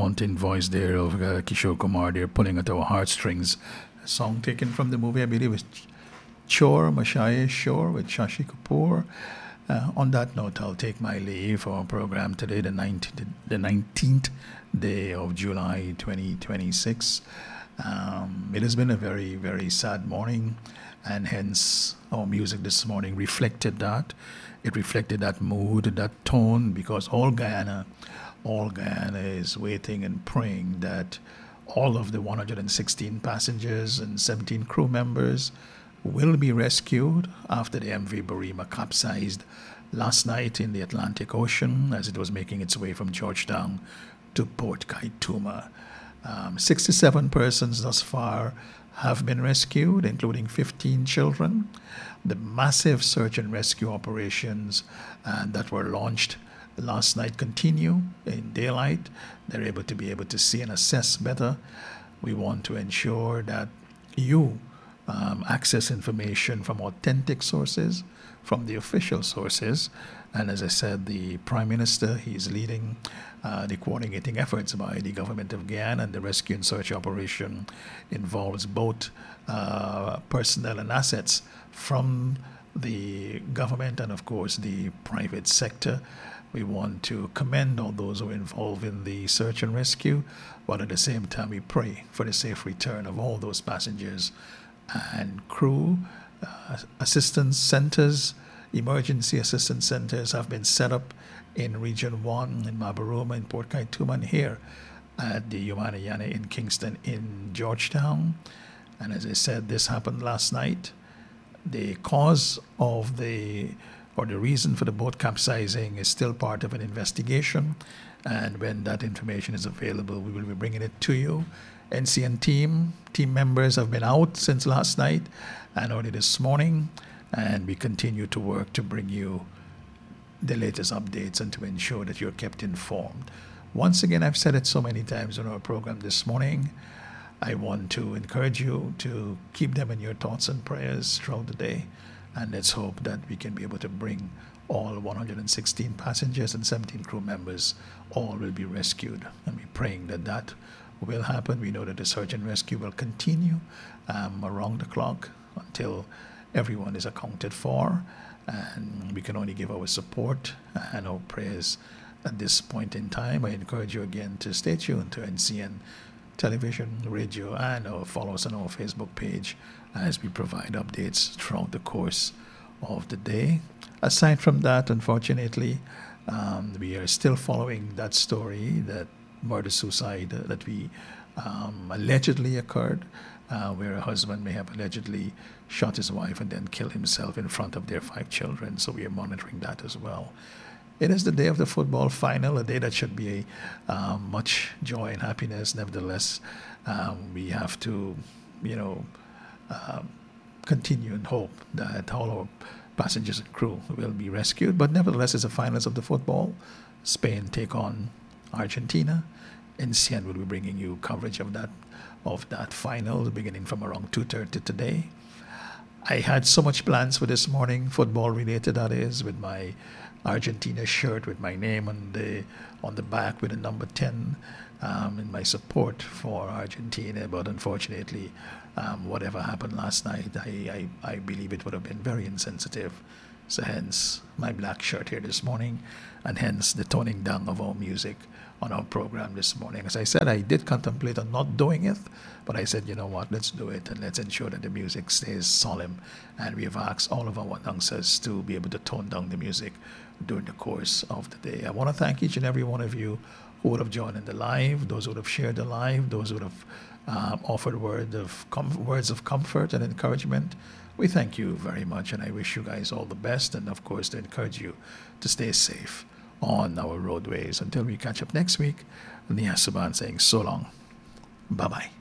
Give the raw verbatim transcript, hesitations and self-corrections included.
haunting voice there of uh, Kishore Kumar there pulling at our heartstrings. A song taken from the movie, I believe, was Chor, Mashaye Shore with Shashi Kapoor. Uh, on that note, I'll take my leave for our program today, the nineteenth, the nineteenth day of July twenty twenty-six. Um, it has been a very, very sad morning, and hence our music this morning reflected that. It reflected that mood, that tone, because all Guyana, all Guyana is waiting and praying that all of the one hundred sixteen passengers and seventeen crew members will be rescued after the M V Barima capsized last night in the Atlantic Ocean as it was making its way from Georgetown to Port Kaituma. Um, sixty-seven persons thus far have been rescued, including fifteen children. The massive search and rescue operations uh, that were launched last night continue in daylight. They're able to be able to see and assess better. We want to ensure that you um, access information from authentic sources, from the official sources. And as I said, the Prime Minister, he's leading uh, the coordinating efforts by the government of Guyana, and the rescue and search operation involves both uh, personnel and assets from the government and, of course, the private sector. We want to commend all those who are involved in the search and rescue, but at the same time, we pray for the safe return of all those passengers and crew. Uh, assistance centers, emergency assistance centers have been set up in Region one, in Mabaruma, in Port Kaituma, and here at the Yumanayana in Kingston, in Georgetown. And as I said, this happened last night. The cause of the, or the reason for the boat capsizing is still part of an investigation. And when that information is available, we will be bringing it to you. N C N team, team members have been out since last night and early this morning, and we continue to work to bring you the latest updates and to ensure that you're kept informed. Once again, I've said it so many times on our program this morning, I want to encourage you to keep them in your thoughts and prayers throughout the day, and let's hope that we can be able to bring all one hundred sixteen passengers and seventeen crew members, all will be rescued, and we're praying that that will happen. We know that the search and rescue will continue um, around the clock until everyone is accounted for, and we can only give our support and our prayers at this point in time. I encourage you again to stay tuned to N C N television, radio, and or follow us on our Facebook page as we provide updates throughout the course of the day. Aside from that, unfortunately, um, we are still following that story, that murder-suicide uh, that we um, allegedly occurred, uh, where a husband may have allegedly shot his wife and then killed himself in front of their five children. So we are monitoring that as well. It is the day of the football final, a day that should be a, um, much joy and happiness. Nevertheless, um, we have to, you know, uh, continue and hope that all our passengers and crew will be rescued. But nevertheless, it's the finals of the football. Spain take on Argentina. N C N will be bringing you coverage of that of that final beginning from around two thirty today. I had so much plans for this morning, football related that is, with my Argentina shirt with my name on the on the back with a number ten, um, in my support for Argentina. But unfortunately, um, whatever happened last night, I, I, I believe it would have been very insensitive. So hence my black shirt here this morning, and hence the toning down of our music on our program this morning. As I said, I did contemplate on not doing it, but I said, you know what, let's do it, and let's ensure that the music stays solemn. And we have asked all of our announcers to be able to tone down the music during the course of the day. I want to thank each and every one of you who would have joined in the live, those who would have shared the live, those who would have um, offered word of com- words of comfort and encouragement. We thank you very much, and I wish you guys all the best, and of course to encourage you to stay safe on our roadways. Until we catch up next week, Nia Suban saying so long. Bye-bye.